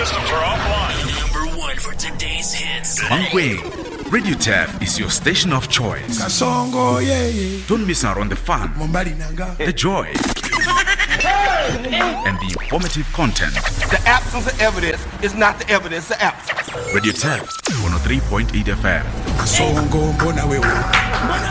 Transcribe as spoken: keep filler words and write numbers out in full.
systems are offline. Number one for today's hits. Mankweng, Radio Tav is your station of choice. Kasongo, yeah, yeah. Don't miss out on the fun, Mombali nanga. the joy, and the informative content. The absence of evidence is not the evidence of absence. Radio Tav, one oh three point eight F M. Kasongo, mbona wewe.